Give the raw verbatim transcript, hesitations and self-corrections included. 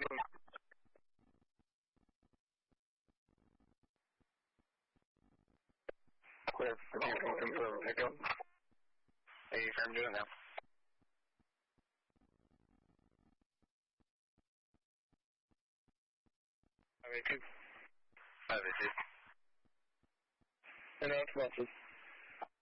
Clear. If you can confirm pickup. Hey, I'm doing now. Five eight two. Five eight two. And that's message.